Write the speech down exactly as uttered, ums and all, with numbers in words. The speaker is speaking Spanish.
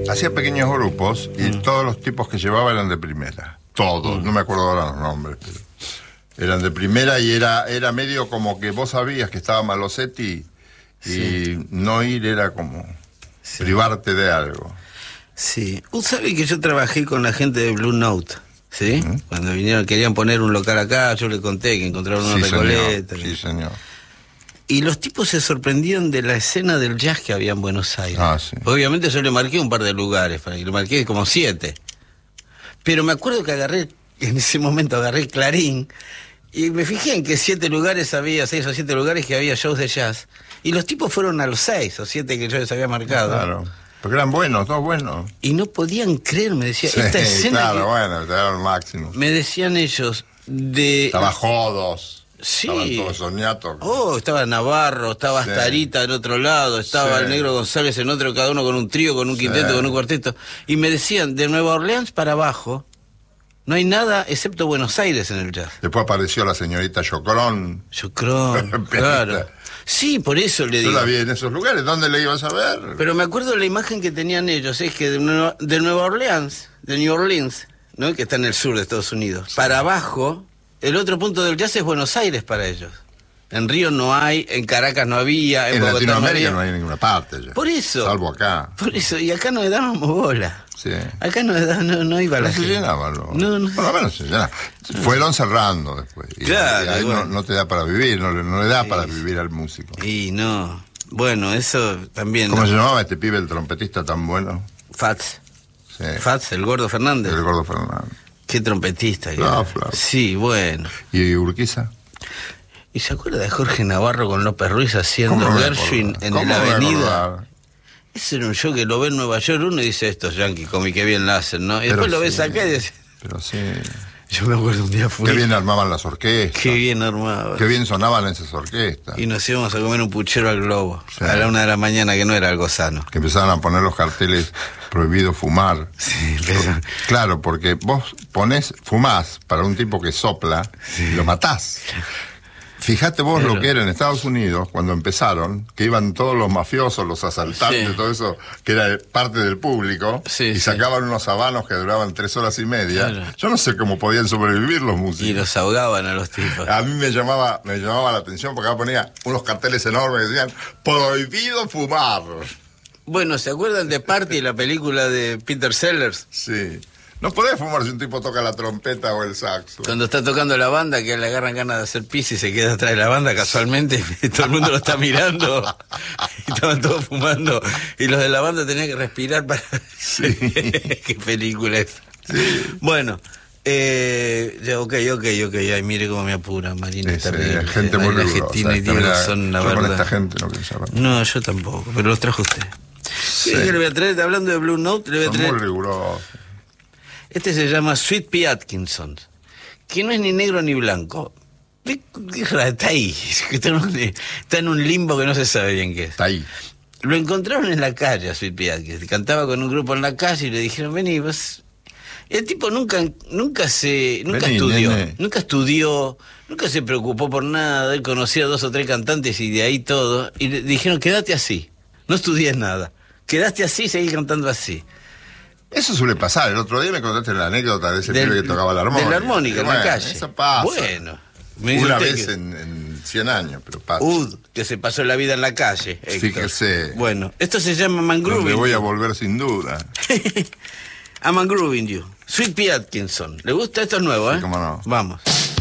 hacía pequeños grupos y mm. todos los tipos que llevaba eran de primera. Todos, mm. no me acuerdo ahora los nombres, pero eran de primera y era, era medio como que vos sabías que estaba Malosetti y sí. no ir era como sí. privarte de algo. Sí, usted sabe que yo trabajé con la gente de Blue Note, ¿sí? ¿Mm? Cuando vinieron, querían poner un local acá, yo le conté que encontraron una sí, Recoleta. Señor. Sí, señor. Y los tipos se sorprendían de la escena del jazz que había en Buenos Aires. Ah, sí. Obviamente yo le marqué un par de lugares, para que le marqué como siete. Pero me acuerdo que agarré, en ese momento agarré Clarín, y me fijé en que siete lugares había, seis o siete lugares que había shows de jazz. Y los tipos fueron a los seis o siete que yo les había marcado. Claro, porque eran buenos, todos buenos. Y no podían creer, me decía, sí, esta escena claro, que... bueno, era el máximo. Me decían ellos, de... Estaba Jodos. Sí. Estaban todos soñatos. Oh, estaba Navarro, estaba sí. Astarita en otro lado, estaba sí. el Negro González en otro, cada uno con un trío, con un quinteto, sí. con un cuarteto. Y me decían, de Nueva Orleans para abajo, no hay nada excepto Buenos Aires en el jazz. Después apareció la señorita Chocrón. Chocrón, claro. Sí, por eso le digo. Yo la vi en esos lugares, ¿dónde la ibas a ver? Pero me acuerdo la imagen que tenían ellos, es que de Nueva, de Nueva Orleans, de New Orleans, ¿no? Que está en el sur de Estados Unidos, sí. para abajo... El otro punto del jazz es Buenos Aires para ellos. En Río no hay, en Caracas no había, en, en Bogotá Latinoamérica no, no hay en ninguna parte ya. Por eso. Salvo acá. Por eso, y acá no le dábamos bola. Sí. Acá no, no, no iba no la se gente. Llenaban, no. No, no. Por lo menos se llenaban. Fueron cerrando después. Y, claro. Y ahí bueno. no, no te da para vivir, no, no le da sí. para vivir al músico. Y no. Bueno, eso también. ¿Cómo no. se llamaba este pibe, el trompetista tan bueno? Fats. Sí. Fats, el Gordo Fernández. El Gordo Fernández. Qué trompetista. No, que claro. Sí, bueno. ¿Y Urquiza? ¿Y se acuerda de Jorge Navarro con López Ruiz haciendo Gershwin en la avenida? Ese era un show que lo ve en Nueva York uno y dice, estos yankees, como y qué bien la hacen, ¿no? Y pero después sí, lo ves acá y dice... Pero sí... Yo me acuerdo un día fui... Qué bien armaban las orquestas. Qué bien armaban. Qué bien sonaban esas orquestas. Y nos íbamos a comer un puchero al Globo, sí. a la una de la mañana, que no era algo sano. Que empezaban a poner los carteles prohibido fumar. Sí, pero... Claro, porque vos ponés, fumás para un tipo que sopla sí. y lo matás. Fíjate vos pero... lo que era en Estados Unidos, cuando empezaron, que iban todos los mafiosos, los asaltantes, sí. todo eso, que era parte del público, sí, y sí. sacaban unos habanos que duraban tres horas y media. Claro. Yo no sé cómo podían sobrevivir los músicos. Y los ahogaban a los tipos. A mí me llamaba, me llamaba la atención porque acá ponía unos carteles enormes que decían, prohibido fumar. Bueno, ¿se acuerdan de Party, la película de Peter Sellers? Sí. No podés fumar si un tipo toca la trompeta o el saxo. Cuando está tocando la banda, que le agarran ganas de hacer pis y se queda atrás de la banda casualmente, y todo el mundo lo está mirando, y estaban todos fumando, y los de la banda tenían que respirar para... Sí. ¿Qué película es? Sí. Bueno, eh, ya, ok, ok, ok, ay, mire cómo me apura, Marina, sí, terrible. Sí, gente muy Argentina y tiene razón, la verdad. Con esta gente no quiero saber. No, yo tampoco, pero los trajo usted. Sí. ¿Qué le voy a traer? Hablando de Blue Note, le voy a traer... Son muy rigurosos. Este se llama Sweet Pea Atkinson, que no es ni negro ni blanco. Está ahí, está en un limbo que no se sabe bien qué es. Está ahí. Lo encontraron en la calle a Sweet Pea Atkinson, cantaba con un grupo en la calle y le dijeron, vení, vos... El tipo nunca, nunca se, nunca vení, estudió, nene. nunca estudió, nunca se preocupó por nada, él conocía a dos o tres cantantes y de ahí todo, y le dijeron, quédate así, no estudies nada, quedaste así y seguí cantando así. Eso suele pasar. El otro día me contaste la anécdota de ese del, pibe que tocaba la armónica. De la armónica, en bueno, la calle. Eso pasa. Bueno. Una vez que... en, en cien años, pero pasa. Ud, que se pasó la vida en la calle, Héctor. Fíjese. Bueno, esto se llama Mangrooving. Me voy a volver sin duda. A Mangrooving You. Sweet Pea Atkinson. ¿Le gusta? Esto es nuevo, ¿eh? Sí, cómo no. Vamos.